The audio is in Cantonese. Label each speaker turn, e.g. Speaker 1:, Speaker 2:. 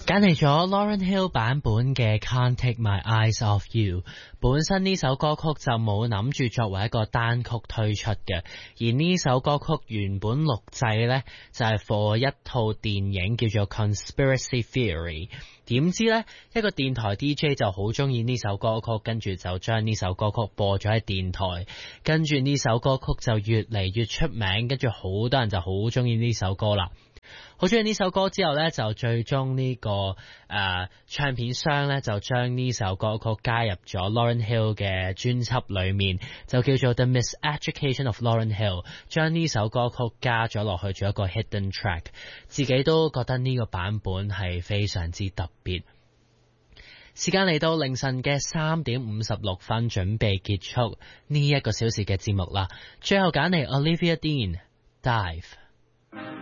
Speaker 1: 揀嚟咗 Lauryn Hill 版本嘅 Can't Take My Eyes Off You。本身呢首歌曲就冇諗住作為一個單曲推出嘅，而呢首歌曲原本錄製呢，就係 for 一套電影叫做 Conspiracy Theory。點知呢，一個電台 DJ 就好中意呢首歌曲，跟住就將呢首歌曲播咗喺電台，跟住呢首歌曲就越嚟越出名，跟住好多人就好中意呢首歌啦。好中意呢首歌之後呢，就最終呢個唱片商呢，就將呢首歌曲加入咗 Lauryn Hill 嘅專輯裏面，就叫做 The Miseducation of Lauryn Hill， 將呢首歌曲加咗落去做一個 hidden track， 自己都覺得呢個版本係非常之特別。時間嚟到凌晨嘅3:56，準備結束呢一個小時嘅節目啦。最後揀嚟 Olivia Dean Dive。